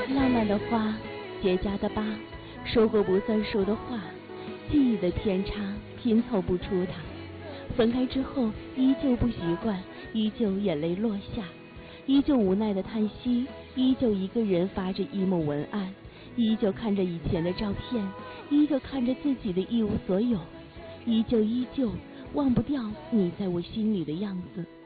浪漫的花，结痂的疤，说过不算数的话，记忆的偏差拼凑不出它。分开之后依旧不习惯，依旧眼泪落下，依旧无奈的叹息，依旧一个人发着 emo 文案，依旧看着以前的照片，依旧看着自己的一无所有，依旧忘不掉你在我心里的样子。